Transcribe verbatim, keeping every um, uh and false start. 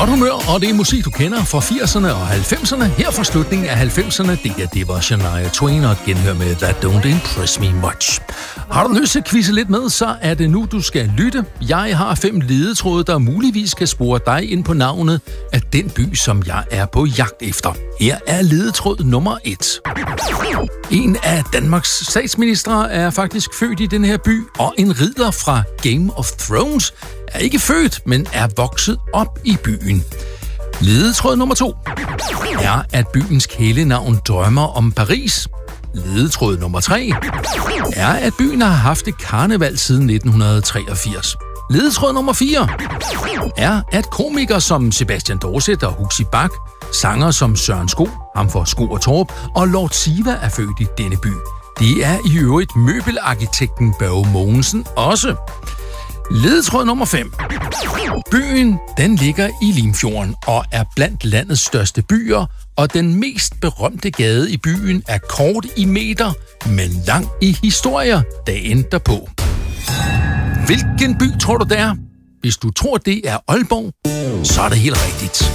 Godt humør, og det er musik, du kender fra firserne og halvfemserne. Her fra slutningen af halvfemserne, det her, det var Shania Twain og et genhør med That Don't Impress Me Much. Har du lyst til at quizze lidt med, så er det nu, du skal lytte. Jeg har fem ledetråde, der muligvis kan spore dig ind på navnet af den by, som jeg er på jagt efter. Her er ledetråd nummer et. En af Danmarks statsministre er faktisk født i den her by, og en ridder fra Game of Thrones er ikke født, men er vokset op i byen. Ledetråd nummer to er, at byens kælenavn drømmer om Paris. Ledetråd nummer tre er, at byen har haft et karneval siden nitten treogfirs. Ledetråd nummer fire er, at komikere som Sebastian Dorset og Huxi Bach, sanger som Søren Sko, ham for Sko og Torp, og Lord Siva er født i denne by. Det er i øvrigt møbelarkitekten Børge Mogensen også. Ledetråd nummer fem. Byen, den ligger i Limfjorden og er blandt landets største byer, og den mest berømte gade i byen er kort i meter, men lang i historier dagen derpå. Hvilken by tror du det er? Hvis du tror, det er Aalborg, så er det helt rigtigt.